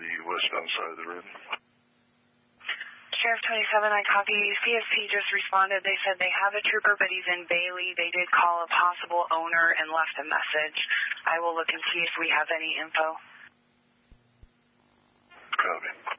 the westbound side of the road. Sheriff 27, I copy. CSP just responded. They said they have a trooper, but he's in Bailey. They did call a possible owner and left a message. I will look and see if we have any info. Copy.